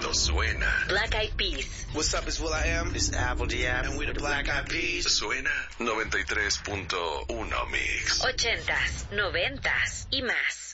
Esto suena. Black Eyed Peas. What's up, it's will.i.am. It's Apple D.App. And we're the Black Eyed Peas. Suena 93.1 Mix. 80s, 90s y más.